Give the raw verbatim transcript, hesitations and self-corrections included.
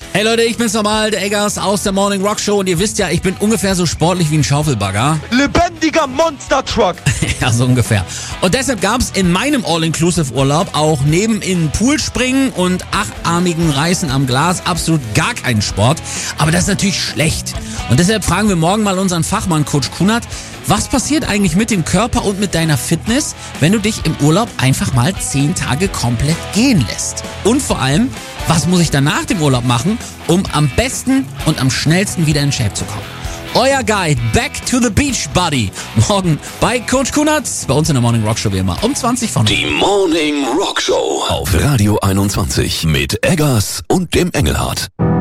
Hey Leute, ich bin's nochmal, der Eggers aus der Morning Rock Show und ihr wisst ja, ich bin ungefähr so sportlich wie ein Schaufelbagger. Lebendiger Monster-Truck. Ja, so ungefähr. Und deshalb gab's in meinem All-Inclusive-Urlaub auch neben in den Pool springen und achtarmigen Reißen am Glas absolut gar keinen Sport. Aber das ist natürlich schlecht. Und deshalb fragen wir morgen mal unseren Fachmann Coach Kunert, was passiert eigentlich mit dem Körper und mit deiner Fitness, wenn du dich im Urlaub einfach mal zehn Tage komplett gehen lässt? Und vor allem, was muss ich dann nach dem Urlaub machen, um am besten und am schnellsten wieder in Shape zu kommen? Euer Guide Back to the Beach Buddy. Morgen bei Coach Kunert, bei uns in der Morning Rock Show wie immer um zwanzig vor neun. Die Morning Rock Show auf Radio einundzwanzig mit Eggers und dem Engelhardt.